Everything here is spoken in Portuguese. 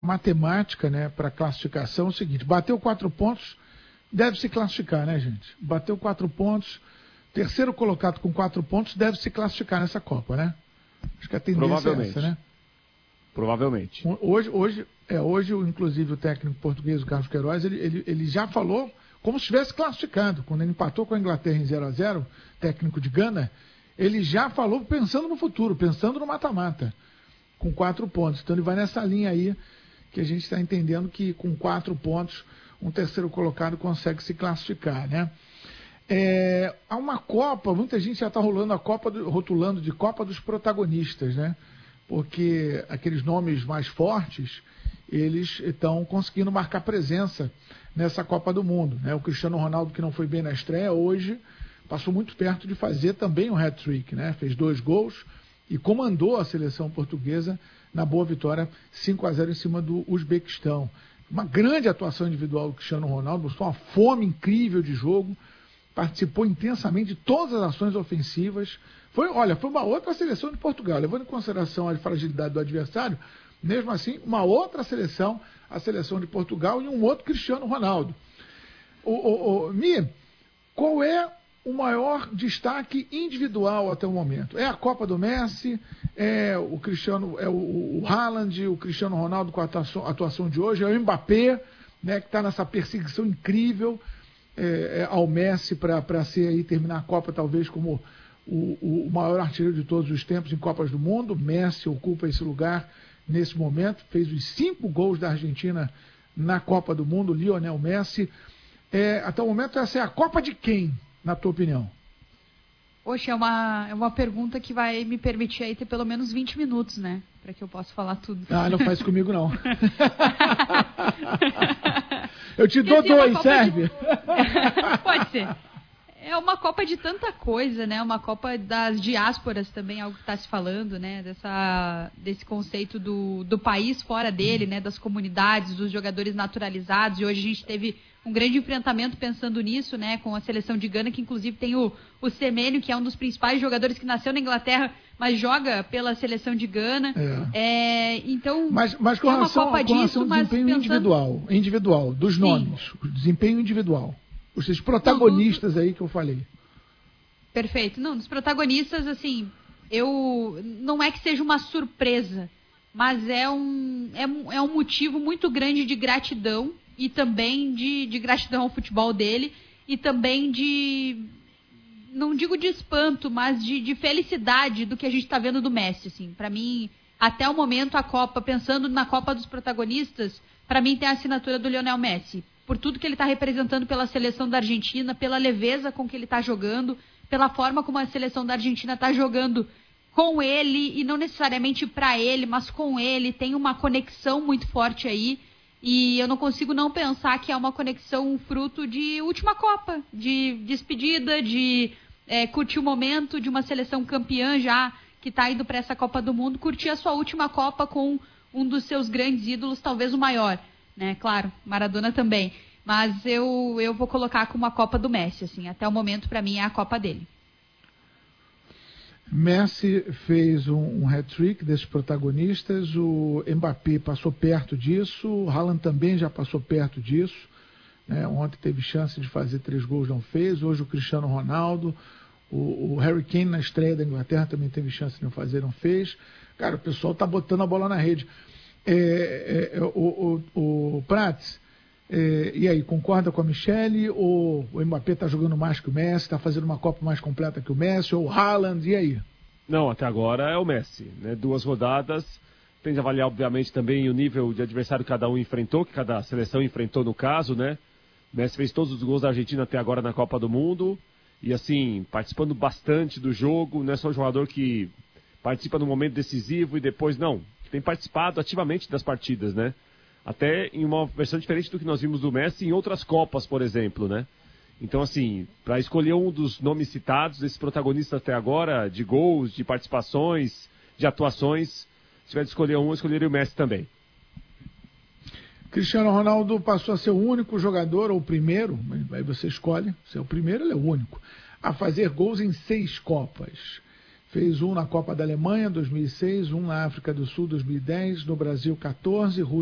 matemática, né, para classificação é o seguinte: bateu 4 pontos, deve se classificar, né, gente? Bateu 4 pontos, terceiro colocado com 4 pontos deve se classificar nessa Copa, né? Acho que a tendência é essa, né? Provavelmente. Hoje, inclusive, o técnico português, o Carlos Queiroz, ele já falou como se estivesse classificado. Quando ele empatou com a Inglaterra em 0-0, técnico de Gana, ele já falou pensando no futuro, pensando no mata-mata, com 4 pontos. Então ele vai nessa linha aí, que a gente está entendendo que com 4 pontos, um terceiro colocado consegue se classificar, né? Há uma Copa, muita gente já está rotulando de Copa dos protagonistas, né? Porque aqueles nomes mais fortes, eles estão conseguindo marcar presença nessa Copa do Mundo, né? O Cristiano Ronaldo, que não foi bem na estreia, hoje passou muito perto de fazer também um hat-trick, né? Fez 2 gols e comandou a seleção portuguesa na boa vitória 5-0 em cima do Uzbequistão. Uma grande atuação individual do Cristiano Ronaldo, mostrou uma fome incrível de jogo, participou intensamente de todas as ações ofensivas. Foi uma outra seleção de Portugal, levando em consideração a fragilidade do adversário, mesmo assim, uma outra seleção, a seleção de Portugal, e um outro Cristiano Ronaldo. Mi, qual é o maior destaque individual até o momento? É a Copa do Messi, é o Cristiano, é o Haaland, o Cristiano Ronaldo com a atuação de hoje, é o Mbappé, né, que está nessa perseguição incrível ao Messi para terminar a Copa talvez como o maior artilheiro de todos os tempos em Copas do Mundo. Messi ocupa esse lugar nesse momento, fez os 5 gols da Argentina na Copa do Mundo, Lionel Messi. Até o momento, essa é a Copa de quem, na tua opinião? Poxa, é uma pergunta que vai me permitir aí ter pelo menos 20 minutos, né? Para que eu possa falar tudo. Ah, não faz comigo, não. Eu te dou 2, serve? Pode ser. É uma Copa de tanta coisa, né? Uma Copa das diásporas também, algo que está se falando, né? Desse conceito do país fora dele, né? Das comunidades, dos jogadores naturalizados. E hoje a gente teve um grande enfrentamento pensando nisso, né? Com a seleção de Gana, que inclusive tem o Semenyo, que é um dos principais jogadores que nasceu na Inglaterra, mas joga pela seleção de Gana. Então, mas com relação ao desempenho individual, dos nomes, o desempenho individual. Os protagonistas aí que eu falei. Perfeito. Não, dos protagonistas, assim, não é que seja uma surpresa, mas é um motivo muito grande de gratidão, e também de gratidão ao futebol dele, e também não digo de espanto, mas de felicidade do que a gente está vendo do Messi, assim. Para mim, até o momento, a Copa, pensando na Copa dos protagonistas, para mim tem a assinatura do Lionel Messi. Por tudo que ele está representando pela seleção da Argentina, pela leveza com que ele está jogando, pela forma como a seleção da Argentina está jogando com ele, e não necessariamente para ele, mas com ele, tem uma conexão muito forte aí, e eu não consigo não pensar que é uma conexão fruto de última Copa, de despedida, de curtir o momento de uma seleção campeã já, que está indo para essa Copa do Mundo, curtir a sua última Copa com um dos seus grandes ídolos, talvez o maior. Né? Claro, Maradona também, mas eu vou colocar como a Copa do Messi, assim, até o momento para mim é a Copa dele. Messi fez um hat-trick desses protagonistas, o Mbappé passou perto disso, o Haaland também já passou perto disso, né? Ontem teve chance de fazer 3 gols, não fez. Hoje o Cristiano Ronaldo, o Harry Kane na estreia da Inglaterra também teve chance de não fazer, não fez. Cara, o pessoal tá botando a bola na rede. O Prats, e aí, concorda com a Michele? Ou o Mbappé está jogando mais que o Messi, está fazendo uma Copa mais completa que o Messi? Ou o Haaland, e aí? Não, até agora é o Messi, né? 2 rodadas, tem de avaliar obviamente também o nível de adversário que cada um enfrentou, que cada seleção enfrentou no caso, né? O Messi fez todos os gols da Argentina até agora na Copa do Mundo, e assim, participando bastante do jogo, não é só um jogador que participa no momento decisivo e depois não, tem participado ativamente das partidas, né? Até em uma versão diferente do que nós vimos do Messi em outras Copas, por exemplo, né? Então, assim, para escolher um dos nomes citados, desses protagonistas até agora, de gols, de participações, de atuações, se tiver de escolher um, eu escolheria o Messi também. Cristiano Ronaldo passou a ser o único jogador, ou o primeiro, aí você escolhe, se é o primeiro, ele é o único, a fazer gols em 6 Copas. Fez um na Copa da Alemanha, 2006, um na África do Sul, 2010, no Brasil, 14,